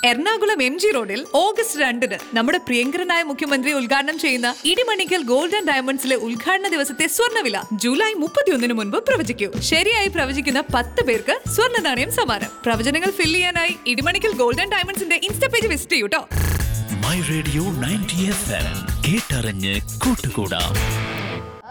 Ernakulam MG റോഡിൽ August 2 നമ്മുടെ പ്രിയങ്കരനായ മുഖ്യമന്ത്രി ഉദ്ഘാടനം ചെയ്യുന്ന ഇടിമണിക്കൽ ഗോൾഡ് ആൻഡ് ഡയമണ്ട്സിലെ ഉദ്ഘാടന ദിവസത്തെ സ്വർണ്ണവില ജൂലൈ 31 മുൻപ് പ്രവചിക്കൂ. ശരിയായി പ്രവചിക്കുന്ന 10 പേർക്ക് സ്വർണ്ണ നാണയം സമ്മാനം. പ്രവചനങ്ങൾ ഫിൽ ചെയ്യാനായി Idimannickal gold and ഡയമണ്ട്സിന്റെ insta page visit ചെയ്യൂട്ടോ. My radio 90 FM കേട്ടറിഞ്ഞ് കൂട്ടുകൂടാം.